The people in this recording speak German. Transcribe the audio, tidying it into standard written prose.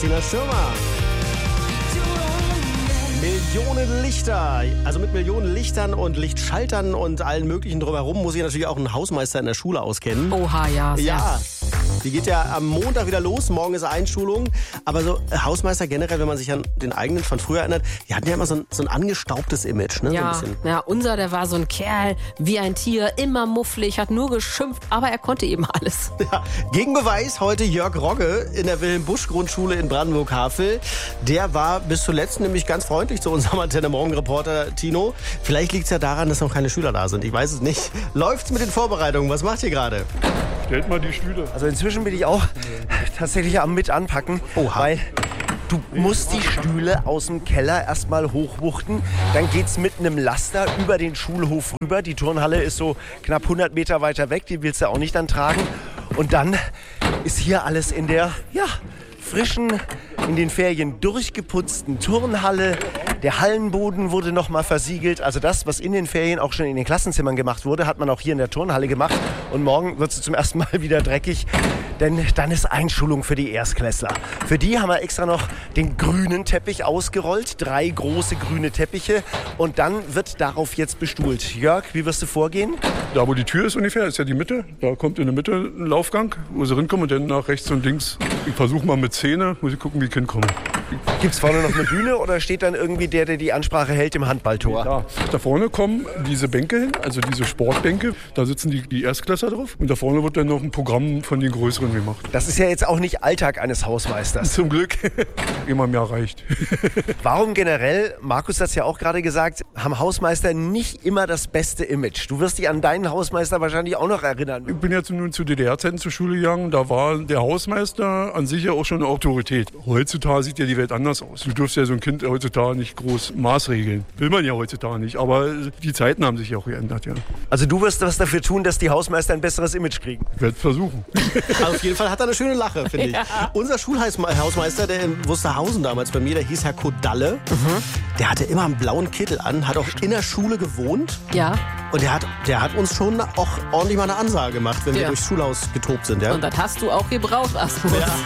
Tina Schirmer. Millionen Lichter, also mit Millionen Lichtern und Lichtschaltern und allen möglichen drumherum muss sich natürlich auch ein Hausmeister in der Schule auskennen. Oha, ja. Ja, die geht ja am Montag wieder los, morgen ist Einschulung. Aber so Hausmeister generell, wenn man sich an den eigenen von früher erinnert, die hatten ja immer so ein angestaubtes Image. Ne? Ja, so ein bisschen. ja, unser, der war so ein Kerl, wie ein Tier, immer mufflig, hat nur geschimpft, aber er konnte eben alles. Ja, Gegenbeweis heute Jörg Rogge in der Wilhelm-Busch-Grundschule in Brandenburg-Havel. Der war bis zuletzt nämlich ganz freundlich zu unserem Antenne-Morgen-Reporter Tino. Vielleicht liegt es ja daran, dass noch keine Schüler da sind. Ich weiß es nicht. Läuft's mit den Vorbereitungen? Was macht ihr gerade? Stellt mal die Stühle. Also inzwischen bin ich auch tatsächlich am mit anpacken, weil du musst die Stühle aus dem Keller erstmal hochwuchten. Dann geht's mit einem Laster über den Schulhof rüber. Die Turnhalle ist so knapp 100 Meter weiter weg. Die willst du auch nicht dann tragen. Und dann ist hier alles in der, frischen, in den Ferien durchgeputzten Turnhalle. Der Hallenboden wurde nochmal versiegelt. Also das, was in den Ferien auch schon in den Klassenzimmern gemacht wurde, hat man auch hier in der Turnhalle gemacht. Und morgen wird es zum ersten Mal wieder dreckig, denn dann ist Einschulung für die Erstklässler. Für die haben wir extra noch den grünen Teppich ausgerollt. 3 große grüne Teppiche. Und dann wird darauf jetzt bestuhlt. Jörg, wie wirst du vorgehen? Da, wo die Tür ist ungefähr, ist ja die Mitte. Da kommt in der Mitte ein Laufgang, wo sie rinkommen und dann nach rechts und links. Ich versuche mal mit Zähne, muss ich gucken, wie ich hinkomme. Gibt es vorne noch eine Bühne oder steht dann irgendwie der die Ansprache hält im Handballtor? Ja, da vorne kommen diese Bänke hin, also diese Sportbänke. Da sitzen die Erstklässler drauf. Und da vorne wird dann noch ein Programm von den Größeren gemacht. Das ist ja jetzt auch nicht Alltag eines Hausmeisters. Zum Glück. Immer mehr reicht. Warum generell, Markus hat es ja auch gerade gesagt, haben Hausmeister nicht immer das beste Image? Du wirst dich an deinen Hausmeister wahrscheinlich auch noch erinnern. Ich bin jetzt nun zu DDR-Zeiten zur Schule gegangen. Da war der Hausmeister an sich ja auch schon eine Autorität. Heutzutage sieht ja die Welt anders aus. Du dürfst ja so ein Kind heutzutage nicht groß maßregeln. Will man ja heutzutage nicht. Aber die Zeiten haben sich ja auch geändert, ja. Also du wirst was dafür tun, dass die Hausmeister ein besseres Image kriegen? Ich werde es versuchen. Auf jeden Fall hat er eine schöne Lache, finde ich. Ja. Unser Schulhausmeister, der in Wusterhausen damals bei mir, der hieß Herr Kodalle. Der hatte immer einen blauen Kittel an, hat auch in der Schule gewohnt. Ja. Und der hat uns schon auch ordentlich mal eine Ansage gemacht, wenn wir durchs Schulhaus getobt sind. Ja? Und das hast du auch gebraucht, Asmus. Ja.